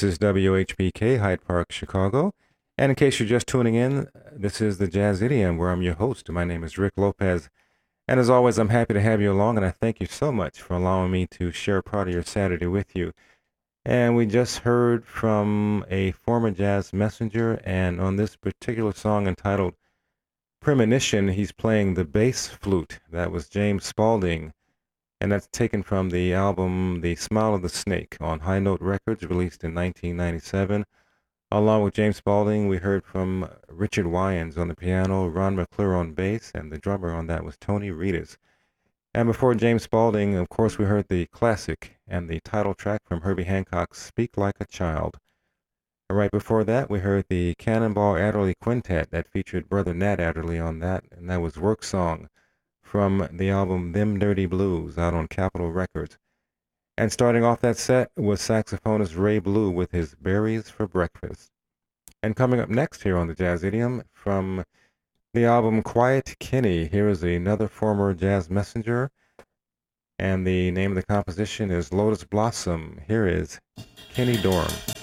is WHPK, Hyde Park, Chicago. And in case you're just tuning in, this is the Jazz Idiom, where I'm your host. My name is Rick Lopez. And as always, I'm happy to have you along, and I thank you so much for allowing me to share part of your Saturday with you. And we just heard from a former jazz messenger, and on this particular song entitled Premonition, he's playing the bass flute. That was James Spaulding, and that's taken from the album The Smile of the Snake on High Note Records, released in 1997. Along with James Spaulding, we heard from Richard Wyans on the piano, Ron McClure on bass, and the drummer on that was Tony Reedus. And before James Spaulding, of course, we heard the classic and the title track from Herbie Hancock's Speak Like a Child. And right before that, we heard the Cannonball Adderley Quintet that featured Brother Nat Adderley on that, and that was Work Song from the album Them Dirty Blues out on Capitol Records. And starting off that set was saxophonist Ray Blue with his Berries for Breakfast. And coming up next here on the Jazz Idiom from the album Quiet Kinney, here is another former jazz messenger, and the name of the composition is Lotus Blossom. Here is Kenny Dorham.